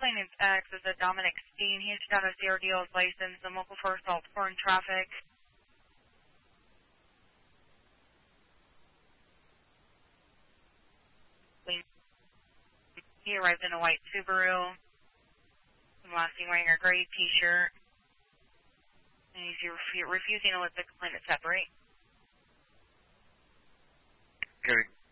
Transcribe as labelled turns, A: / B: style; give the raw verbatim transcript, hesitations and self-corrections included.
A: Plaintiff X is a Dominic Steen. He issued out a zero deals license and local for assault foreign traffic. He arrived in a white Subaru. Last seen wearing a gray t-shirt. And he's refusing to let the complainant separate.
B: Carry.